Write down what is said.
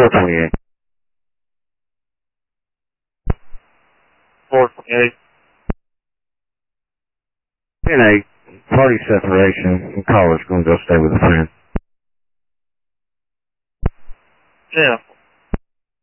428. 428. 10-8. Party separation. Caller's going to go stay with a friend. Yeah.